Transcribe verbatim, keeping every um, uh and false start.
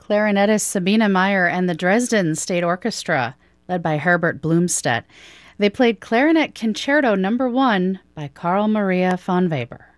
Clarinetist Sabina Meyer and the Dresden State Orchestra, led by Herbert Blumstedt. They played Clarinet Concerto Number One by Carl Maria von Weber.